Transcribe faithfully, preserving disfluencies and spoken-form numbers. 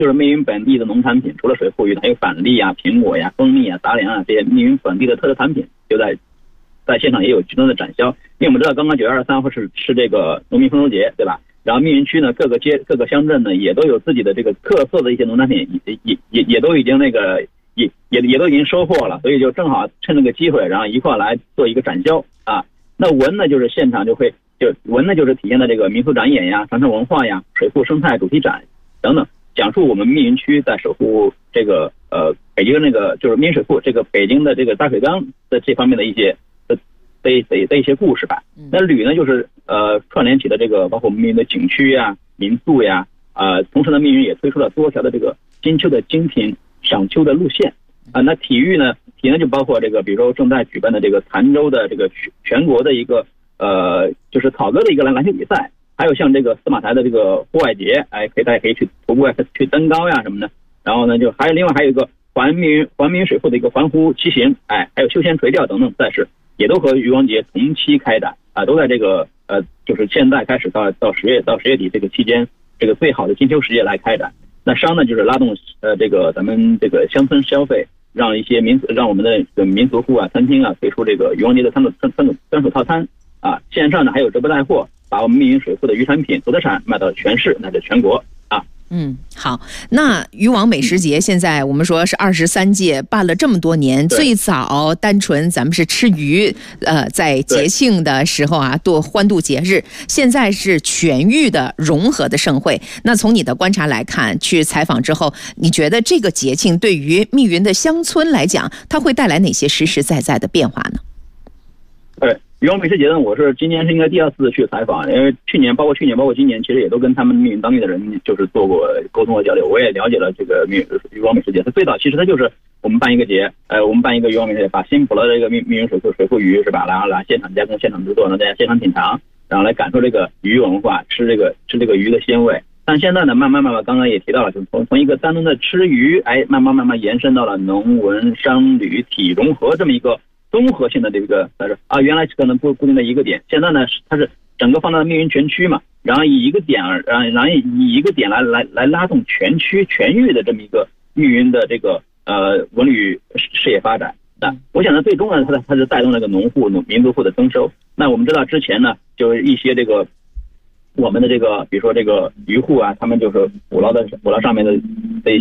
就是密云本地的农产品，除了水库鱼，还有板栗啊、苹果呀、蜂蜜啊、杂粮啊这些密云本地的特色产品，就在在现场也有集中的展销。因为我们知道，刚刚九月二十三号是是这个农民丰收节，对吧？然后密云区呢，各个街、各个乡镇呢，也都有自己的这个特色的一些农产品，也也也也都已经那个也也也都已经收获了，所以就正好趁这个机会，然后一块来做一个展销啊。那文呢，就是现场就会就文呢，就是体现的这个民俗展演呀、传承文化呀、水库生态主题展等等，讲述我们密云区在守护这个呃北京那个就是密云水库这个北京的这个大水缸的这方面的一些的的的的一些故事吧。那旅呢，就是呃串联起的这个包括我们密云的景区呀、民宿呀，呃，同时呢，密云也推出了多条的这个金秋的精品赏秋的路线啊。那体育呢？体呢就包括这个，比如说正在举办的这个潭州的这个全国的一个呃，就是草根的一个篮篮球比赛，还有像这个司马台的这个户外节，哎，可以大家可以去徒步啊，去登高呀什么的。然后呢，就还有另外还有一个环密云环密云水库的一个环湖骑行，哎，还有休闲垂钓等等赛事，也都和渔王节同期开展啊，都在这个呃，就是现在开始到到十月到十月底这个期间，这个最好的金秋时节来开展。那商呢，就是拉动呃这个咱们这个乡村消费。让一些民族，让我们的这个民族户啊、餐厅啊推出这个渔王节的三种三种专属套餐啊。线上呢还有直播带货，把我们密云水库的渔产品、土特产卖到全市，乃至全国啊。 嗯，好。那渔王美食节现在我们说是二十三届，办了这么多年，最早单纯咱们是吃鱼，呃，在节庆的时候啊，度欢度节日。现在是全域的融合的盛会。那从你的观察来看，去采访之后，你觉得这个节庆对于密云的乡村来讲，它会带来哪些实实在在的变化呢？ 对。渔王美食节呢，我是今年是应该第二次去采访，因为去年包括去年包括今年，其实也都跟他们密云当地的人就是做过沟通和交流，我也了解了这个密渔王美食节。它最早其实它就是我们办一个节，呃，我们办一个渔王美食节，把新捕捞的这个密密云水库水库鱼是吧，然后来现场加工、现场制作，让大家现场品尝，然后来感受这个鱼文化，吃这个吃这个鱼的鲜味。但现在呢，慢慢慢慢，刚刚也提到了，就从从一个单纯的吃鱼，哎，慢慢慢慢延伸到了农文商旅体融合这么一个综合性的这个，但是啊，原来可能不固定的一个点，现在呢，它是整个放到密云全区嘛，然后以一个点，然后然后以一个点来来来拉动全区全域的这么一个密云的这个呃文旅事业发展。那我想呢，最终呢，它它是带动了个农户、农民族户的增收。那我们知道之前呢，就是一些这个我们的这个，比如说这个渔户啊，他们就是捕捞的捕捞上面的。